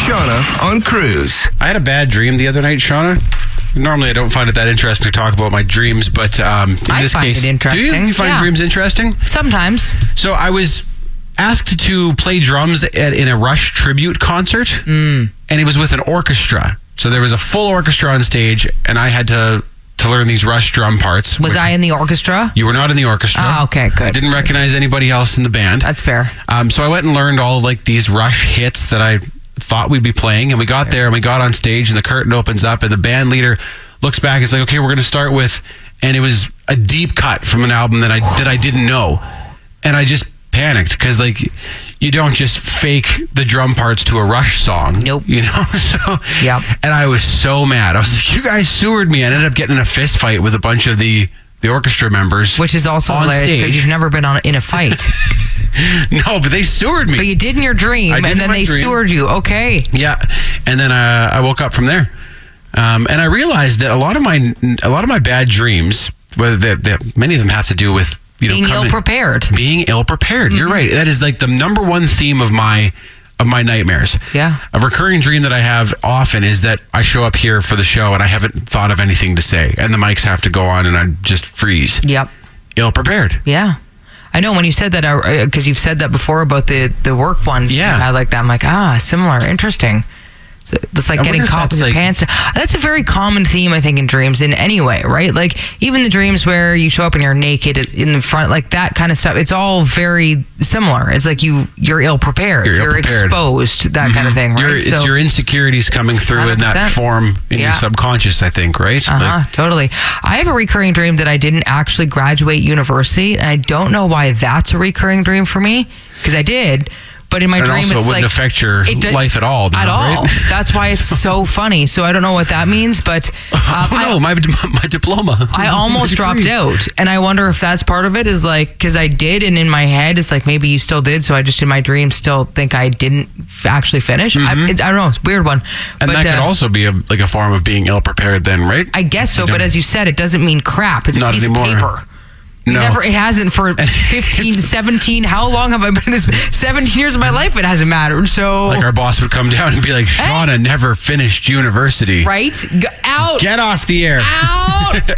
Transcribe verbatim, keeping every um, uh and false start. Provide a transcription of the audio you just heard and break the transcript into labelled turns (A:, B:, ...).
A: Shauna on Cruise.
B: I had a bad dream the other night, Shauna. Normally, I don't find it that interesting to talk about my dreams, but um, in
C: I
B: this
C: find
B: case,
C: it interesting.
B: do you? You find
C: Yeah.
B: dreams interesting?
C: Sometimes.
B: So I was asked to play drums at, in a Rush tribute concert, mm. and it was with an orchestra. So there was a full orchestra on stage, and I had to to learn these Rush drum parts.
C: Was I in the orchestra?
B: You were not in the orchestra.
C: Oh, okay, good.
B: I didn't recognize anybody else in the band.
C: That's fair.
B: Um, so I went and learned all of, like these Rush hits that I thought we'd be playing, and we got there and we got on stage, and the curtain opens up, and the band leader looks back and is like, "Okay, we're going to start with," and it was a deep cut from an album that I that I didn't know, and I just panicked because like you don't just fake the drum parts to a Rush song.
C: Nope.
B: You know. So
C: Yep.
B: And I was so mad. I was like, "You guys sewered me." I ended up getting in a fist fight with a bunch of the the orchestra members,
C: Which is also
B: on
C: hilarious
B: stage.
C: because you've never been on in a fight.
B: No, but they sewered me.
C: But you did in your dream,
B: I did
C: and
B: in
C: then
B: my
C: they
B: dream.
C: sewered you. Okay.
B: Yeah, and then uh, I woke up from there, um, and I realized that a lot of my a lot of my bad dreams, whether they, they, many of them have to do with you
C: Being
B: know coming-
C: ill-prepared.
B: Being ill prepared. You're right. That is like the number one theme of my of my nightmares.
C: Yeah.
B: A recurring dream that I have often is that I show up here for the show and I haven't thought of anything to say, and the mics have to go on, and I just freeze.
C: Yep.
B: Ill prepared.
C: Yeah. I know when you said that, because you've said that before about the, the work ones.
B: Yeah.
C: I like that. I'm like, ah, similar. Interesting. So it's like
B: I
C: getting
B: wonder if
C: caught
B: that's
C: in your
B: like-
C: pants. That's a very common theme, I think, in dreams in any way, right? Like even the dreams where you show up and you're naked in the front, like that kind of stuff. It's all very similar. It's like you, you're ill prepared.
B: You're
C: You're,
B: ill-prepared.
C: exposed, that kind of thing, right?
B: Your, it's
C: So-
B: your insecurities coming
C: It's
B: through in that
C: one hundred percent.
B: form in
C: Yeah.
B: your subconscious, I think, right?
C: Uh-huh,
B: Like-
C: totally. I have a recurring dream that I didn't actually graduate university, and I don't know why that's a recurring dream for me, because I did. But in my
B: And
C: dream,
B: also,
C: it's
B: it wouldn't
C: like
B: affect your
C: it do-
B: life at all,
C: At
B: no,
C: all.
B: right?
C: That's why it's so funny. So I don't know what that means, but uh,
B: oh
C: I,
B: no, my my diploma.
C: I almost
B: My
C: dropped
B: degree.
C: out, and I wonder if that's part of it. Is like because I did, and in my head, it's like maybe you still did. So I just in my dream still think I didn't f- actually finish. I, it, I don't know. It's a weird one.
B: Mm-hmm. And
C: but,
B: that could
C: uh,
B: also be a, like a form of being ill prepared, then, right?
C: I guess so,
B: I
C: but
B: don't-
C: as you said, it doesn't mean crap. It's a
B: Not
C: piece
B: anymore.
C: of paper.
B: No.
C: Never, it hasn't for fifteen, seventeen. How long have I been in this? seventeen years of my life, it hasn't mattered. So,
B: Like our boss would come down and be like, "Shauna never finished university.
C: right? G- out.
B: Get off the air."
C: Out.